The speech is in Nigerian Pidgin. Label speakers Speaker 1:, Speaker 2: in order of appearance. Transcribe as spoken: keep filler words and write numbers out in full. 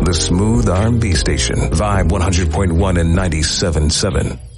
Speaker 1: The smooth R and B station, Vibe one hundred point one and ninety-seven point seven.